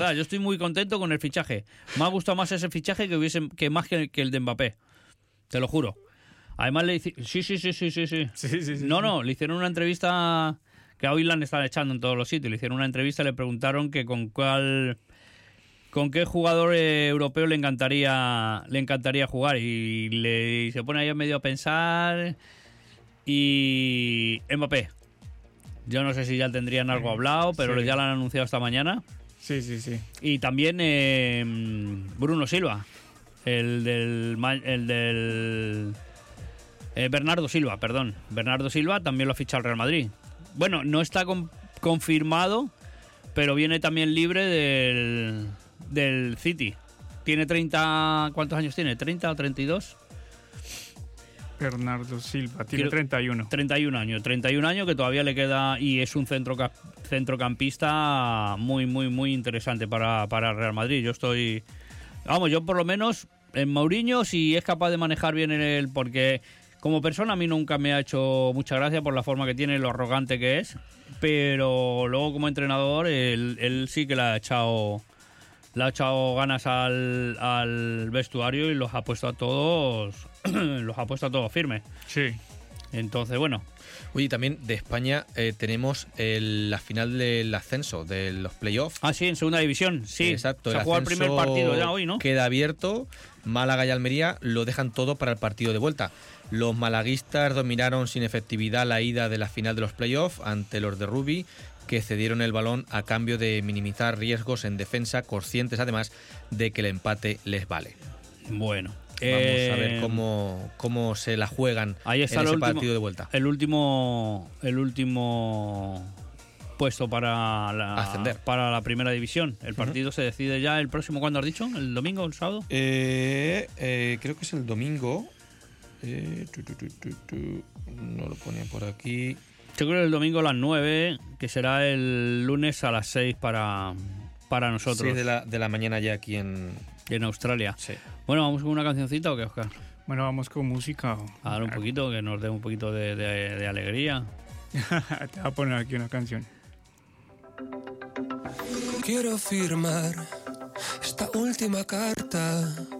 Yo estoy muy contento con el fichaje. Me ha gustado más ese fichaje que más que el de Mbappé. Te lo juro. Además le hicieron... Sí. No, le hicieron una entrevista que hoy la han estado echando en todos los sitios. Le hicieron una entrevista y le preguntaron que con qué jugador europeo le encantaría jugar. Y se pone ahí medio a pensar. Y Mbappé. Yo no sé si ya tendrían algo hablado, pero ya lo han anunciado esta mañana. Sí. Y también Bruno Silva, el del Bernardo Silva, perdón. Bernardo Silva también lo ha fichado el Real Madrid. Bueno, no está confirmado, pero viene también libre del City. Tiene 30... ¿Cuántos años tiene? ¿30 o 32? Bernardo Silva, tiene 31. 31 años que todavía le queda, y es un centrocampista muy, muy, muy interesante para Real Madrid. Yo por lo menos en Mourinho, si es capaz de manejar bien porque como persona a mí nunca me ha hecho mucha gracia por la forma que tiene, lo arrogante que es, pero luego como entrenador él sí que le ha echado ganas al vestuario y los ha puesto a todos firmes. Sí. Entonces, bueno. Oye, también de España tenemos la final del ascenso, de los playoffs. Ah, sí, en segunda división, sí. Exacto. Se ha jugado el primer partido ya hoy, ¿no? Queda abierto. Málaga y Almería lo dejan todo para el partido de vuelta. Los malaguistas dominaron sin efectividad la ida de la final de los playoffs ante los de Rubí, que cedieron el balón a cambio de minimizar riesgos en defensa, conscientes además de que el empate les vale. Bueno. Vamos a ver cómo se la juegan ahí está en ese partido de vuelta. El último puesto para la primera división. El partido se decide ya el próximo, ¿cuándo has dicho? ¿El domingo o el sábado? Creo que es el domingo. No lo ponía por aquí. Yo creo que el domingo a las 9, que será el lunes a las 6 para nosotros. 6 de la mañana ya aquí en Australia. Sí. Bueno, ¿vamos con una cancioncita o qué, Oscar? Bueno, vamos con música. A dar un poquito, que nos dé un poquito de alegría. Te voy a poner aquí una canción. Quiero firmar esta última carta